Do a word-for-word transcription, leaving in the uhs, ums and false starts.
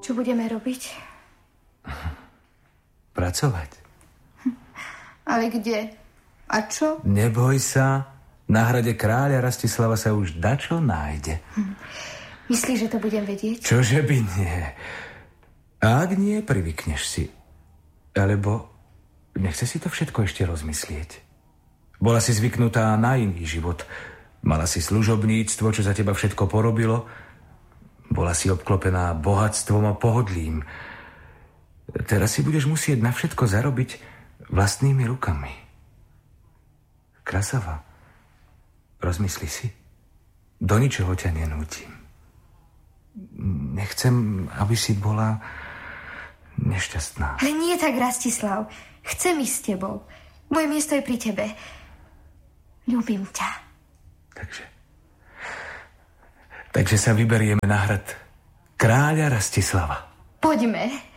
Čo budeme robiť? Pracovať. Ale kde? A čo? Neboj sa. Na hrade kráľa Rastislava sa už dačo nájde. Hm. Myslíš, že to budem vedieť? Čože by nie? A ak nie, privykneš si. Alebo nechce si to všetko ešte rozmyslieť. Bola si zvyknutá na iný život. Mala si služobníctvo, čo za teba všetko porobilo. Bola si obklopená bohatstvom a pohodlím. Teraz si budeš musieť na všetko zarobiť vlastnými rukami. Krasava, rozmysli si. Do ničoho ťa nenútim. Nechcem, aby si bola nešťastná. Ale nie tak, Rastislav. Chcem ísť s tebou. Moje miesto je pri tebe. Ľúbim ťa. Takže... Takže sa vyberieme na hrad kráľa Rastislava. Poďme.